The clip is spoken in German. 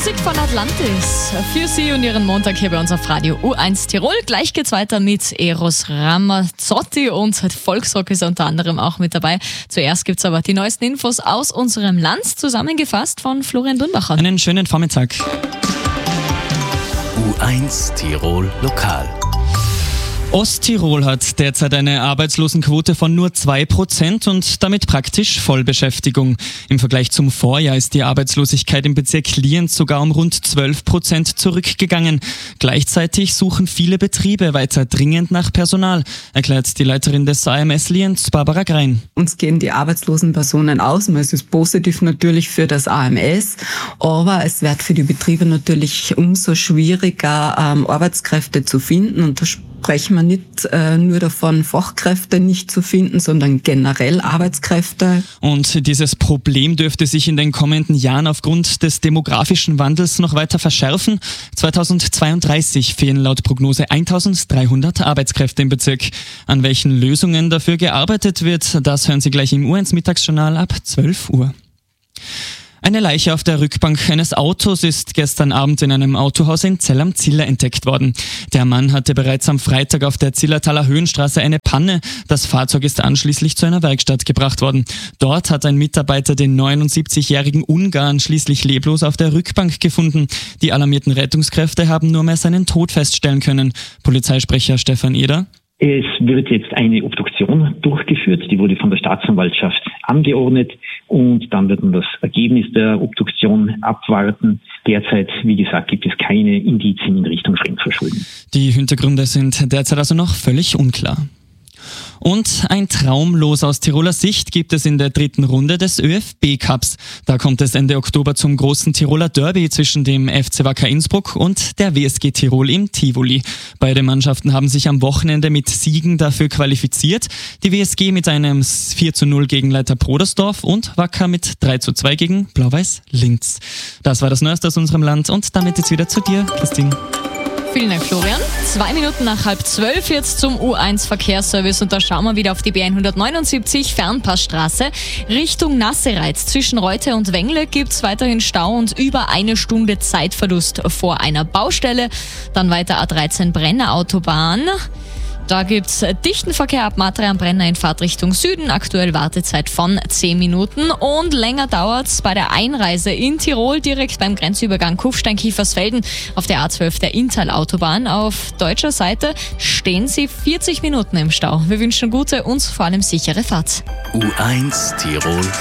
Musik von Atlantis für Sie und Ihren Montag hier bei uns auf Radio U1 Tirol. Gleich geht's weiter mit Eros Ramazzotti und Volksrock ist unter anderem auch mit dabei. Zuerst gibt's aber die neuesten Infos aus unserem Land, zusammengefasst von Florian Dürnbacher. Einen schönen Vormittag. U1 Tirol Lokal. Osttirol hat derzeit eine Arbeitslosenquote von nur 2% und damit praktisch Vollbeschäftigung. Im Vergleich zum Vorjahr ist die Arbeitslosigkeit im Bezirk Lienz sogar um rund 12% zurückgegangen. Gleichzeitig suchen viele Betriebe weiter dringend nach Personal, erklärt die Leiterin des AMS Lienz, Barbara Grein. Uns gehen die arbeitslosen Personen aus. Es ist positiv natürlich für das AMS, aber es wird für die Betriebe natürlich umso schwieriger, Arbeitskräfte zu finden. Und da sprechen wir nicht nur davon, Fachkräfte nicht zu finden, sondern generell Arbeitskräfte. Und dieses Problem dürfte sich in den kommenden Jahren aufgrund des demografischen Wandels noch weiter verschärfen. 2032 fehlen laut Prognose 1300 Arbeitskräfte im Bezirk. An welchen Lösungen dafür gearbeitet wird, das hören Sie gleich im U1 Mittagsjournal ab 12 Uhr. Eine Leiche auf der Rückbank eines Autos ist gestern Abend in einem Autohaus in Zell am Ziller entdeckt worden. Der Mann hatte bereits am Freitag auf der Zillertaler Höhenstraße eine Panne. Das Fahrzeug ist anschließend zu einer Werkstatt gebracht worden. Dort hat ein Mitarbeiter den 79-jährigen Ungarn schließlich leblos auf der Rückbank gefunden. Die alarmierten Rettungskräfte haben nur mehr seinen Tod feststellen können. Polizeisprecher Stefan Eder: Es wird jetzt eine Obduktion durchgeführt, die wurde von der Staatsanwaltschaft angeordnet und dann wird man das Ergebnis der Obduktion abwarten. Derzeit, wie gesagt, gibt es keine Indizien in Richtung Fremdverschulden. Die Hintergründe sind derzeit also noch völlig unklar. Und ein Traumlos aus Tiroler Sicht gibt es in der dritten Runde des ÖFB-Cups. Da kommt es Ende Oktober zum großen Tiroler Derby zwischen dem FC Wacker Innsbruck und der WSG Tirol im Tivoli. Beide Mannschaften haben sich am Wochenende mit Siegen dafür qualifiziert. Die WSG mit einem 4:0 gegen Leiter Brodersdorf und Wacker mit 3:2 gegen Blau-Weiß Linz. Das war das Neueste aus unserem Land und damit jetzt wieder zu dir, Christine. Vielen Dank, Florian. 2 Minuten nach 11:30 jetzt zum U1 Verkehrsservice und da schauen wir wieder auf die B179 Fernpassstraße. Richtung Nassereiz zwischen Reute und Wengle gibt's weiterhin Stau und über 1 Stunde Zeitverlust vor einer Baustelle. Dann weiter A13 Brenner Autobahn. Da gibt's dichten Verkehr ab Matre am Brenner in Fahrtrichtung Süden. Aktuell Wartezeit von 10 Minuten und länger dauert's bei der Einreise in Tirol direkt beim Grenzübergang Kufstein-Kiefersfelden auf der A12 der Inntal-Autobahn. Auf deutscher Seite stehen Sie 40 Minuten im Stau. Wir wünschen gute und vor allem sichere Fahrt. U1 Tirol